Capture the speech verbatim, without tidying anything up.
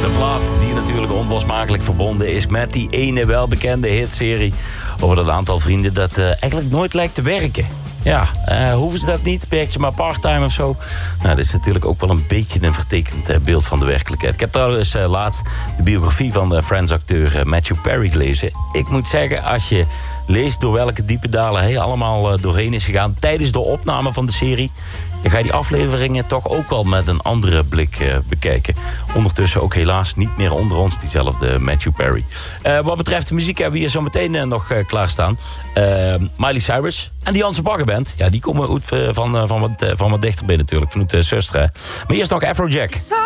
De plaat die natuurlijk onlosmakelijk verbonden is met die ene welbekende hitserie over dat aantal vrienden dat uh, eigenlijk nooit lijkt te werken. Ja, uh, hoeven ze dat niet? Werk je maar parttime of zo? Nou, dat is natuurlijk ook wel een beetje een vertekend uh, beeld van de werkelijkheid. Ik heb trouwens uh, laatst de biografie van de Friends-acteur uh, Matthew Perry gelezen. Ik moet zeggen, als je leest door welke diepe dalen hij allemaal uh, doorheen is gegaan tijdens de opname van de serie, dan ga je die afleveringen toch ook wel met een andere blik uh, bekijken. Ondertussen ook helaas niet meer onder ons, diezelfde Matthew Perry. Uh, wat betreft de muziek hebben we hier zo meteen uh, nog uh, klaarstaan. Uh, Miley Cyrus en die Janse Baggerband. Ja, die komen goed uh, van, uh, van, wat, uh, van wat dichterbij natuurlijk, vanuit uh, Sustra. Maar eerst nog Afrojack.